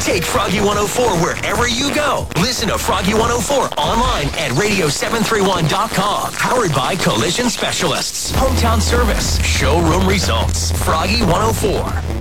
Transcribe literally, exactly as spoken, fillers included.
Take Froggy one oh four wherever you go. Listen to Froggy one oh four online at radio seven three one dot com. Powered by Collision Specialists. Hometown service. Showroom results. Froggy one oh four.